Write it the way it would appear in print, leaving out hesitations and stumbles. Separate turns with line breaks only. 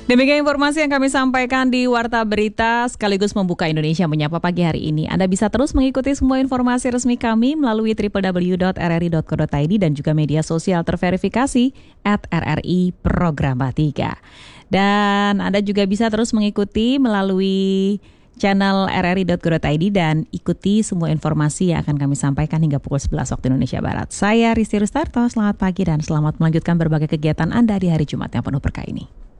Demikian informasi yang kami sampaikan di Warta Berita sekaligus membuka Indonesia Menyapa pagi hari ini. Anda bisa terus mengikuti semua informasi resmi kami melalui www.rri.co.id dan juga media sosial terverifikasi @RRI Programa 3. Dan Anda juga bisa terus mengikuti melalui channel rri.co.id dan ikuti semua informasi yang akan kami sampaikan hingga pukul 11 waktu Indonesia Barat. Saya Risti Rustarto, selamat pagi dan selamat melanjutkan berbagai kegiatan Anda di hari Jumat yang penuh berkah ini.